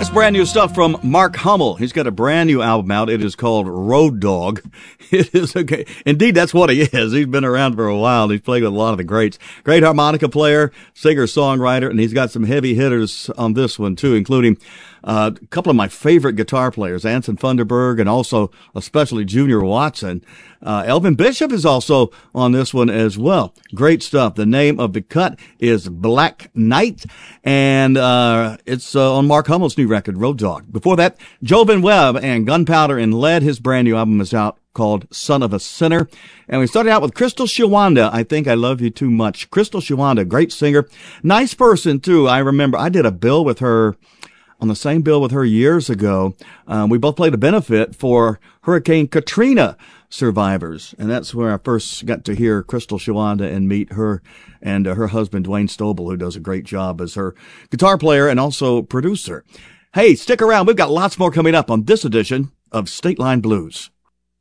That's brand new stuff from Mark Hummel. He's got a brand new album out. It is called Road Dog. It is okay. Indeed, that's what he is. He's been around for a while. He's played with a lot of the greats. Great harmonica player, singer, songwriter, and he's got some heavy hitters on this one too, including a couple of my favorite guitar players, Anson Funderburg and also especially Junior Watson. Elvin Bishop is also on this one as well. Great stuff. The name of the cut is Black Knight, and it's on Mark Hummel's new record, Road Dog. Before that, Jovan Webb and Gunpowder and Lead. His brand new album is out called Son of a Sinner. And we started out with Crystal Shawanda, I Think I Love You Too Much. Crystal Shawanda, great singer. Nice person, too. I remember I did a bill with her, on the same bill with her years ago. We both played a benefit for Hurricane Katrina survivors. And that's where I first got to hear Crystal Shawanda and meet her and her husband, Dwayne Stovall, who does a great job as her guitar player and also producer. Hey, stick around. We've got lots more coming up on this edition of State Line Blues.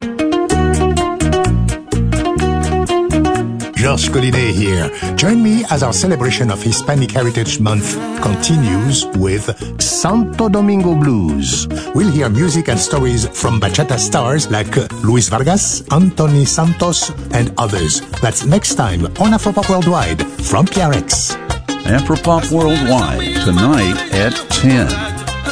George Collinet here. Join me as our celebration of Hispanic Heritage Month continues with Santo Domingo Blues. We'll hear music and stories from bachata stars like Luis Vargas, Anthony Santos, and others. That's next time on Afropop Worldwide from PRX. Afropop Worldwide, tonight at 10.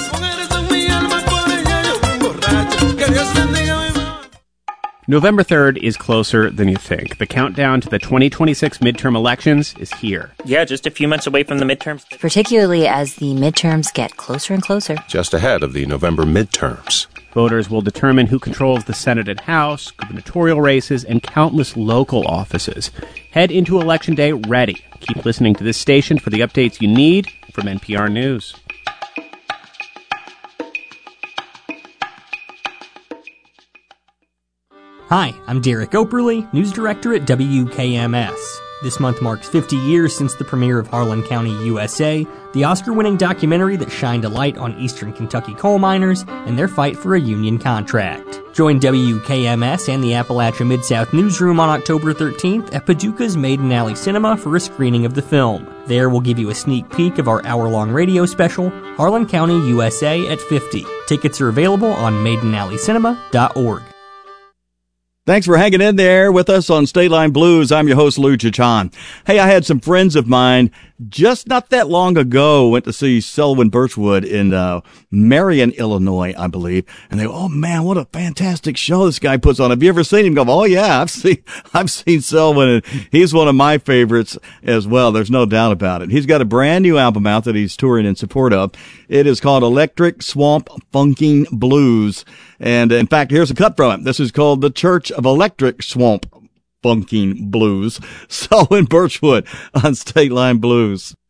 November 3rd is closer than you think. The countdown to the 2026 midterm elections is here. Yeah, just a few months away from the midterms. Particularly as the midterms get closer and closer. Just ahead of the November midterms. Voters will determine who controls the Senate and House, gubernatorial races, and countless local offices. Head into Election Day ready. Keep listening to this station for the updates you need from NPR News. Hi, I'm Derek Operly, news director at WKMS. This month marks 50 years since the premiere of Harlan County, USA, the Oscar-winning documentary that shined a light on eastern Kentucky coal miners and their fight for a union contract. Join WKMS and the Appalachia Mid-South Newsroom on October 13th at Paducah's Maiden Alley Cinema for a screening of the film. There we'll give you a sneak peek of our hour-long radio special, Harlan County, USA at 50. Tickets are available on maidenalleycinema.org. Thanks for hanging in there with us on State Line Blues. I'm your host, Lou Chachan. Hey, I had some friends of mine just not that long ago went to see Selwyn Birchwood in Marion, Illinois, I believe. And they go, oh man, what a fantastic show this guy puts on. Have you ever seen him? Go, oh yeah, I've seen Selwyn, and he's one of my favorites as well. There's no doubt about it. He's got a brand new album out that he's touring in support of. It is called Electric Swamp Funking Blues. And in fact, here's a cut from it. This is called The Church of Electric Swamp Funking Blues. Selwyn Birchwood on State Line Blues.